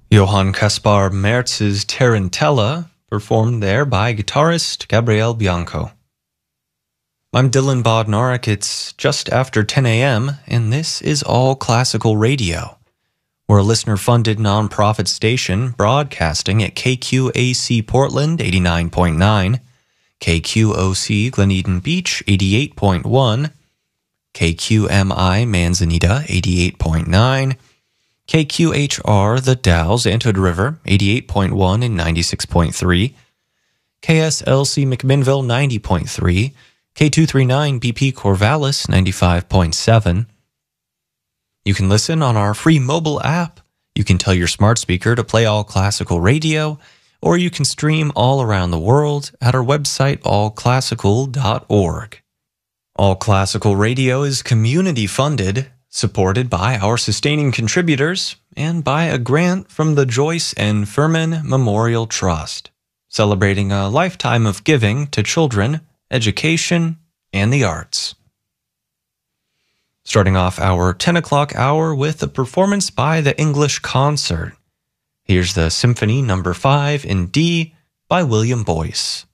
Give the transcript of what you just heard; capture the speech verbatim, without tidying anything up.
Johann Caspar Merz's Tarantella, performed there by guitarist Gabriele Bianco. I'm Dylan Bodnar. It's just after ten a.m., and this is All Classical Radio. We're a listener-funded nonprofit station broadcasting at K Q A C Portland eighty-nine point nine, K Q O C Gleneden Beach eighty-eight point one, K Q M I Manzanita eighty-eight point nine, K Q H R The Dalles Anthood River eighty-eight point one and ninety-six point three, K S L C McMinnville ninety point three, K two thirty-nine B P Corvallis ninety-five point seven. You can listen on our free mobile app. You can tell your smart speaker to play All Classical Radio, or you can stream all around the world at our website all classical dot org. All Classical Radio is community funded, supported by our sustaining contributors, and by a grant from the Joyce and Furman Memorial Trust, celebrating a lifetime of giving to children, education, and the arts. Starting off our ten o'clock hour with a performance by the English Concert. Here's the Symphony Number five in D by William Boyce.